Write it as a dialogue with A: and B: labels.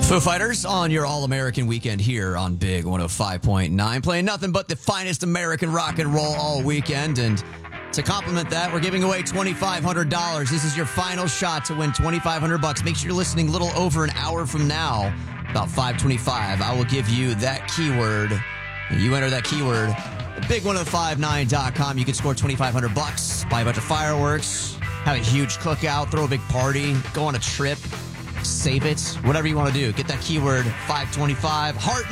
A: Foo Fighters on your All-American weekend here on Big 105.9, playing nothing but the finest American rock and roll all weekend. And to complement that, we're giving away $2,500. This is your final shot to win $2,500. Make sure you're listening a little over an hour from now, about 5:25. I will give you that keyword. And you enter that keyword at big1059.com. You can score $2,500, buy a bunch of fireworks, have a huge cookout, throw a big party, go on a trip. Save it, whatever you want to do. Get that keyword 525. Heart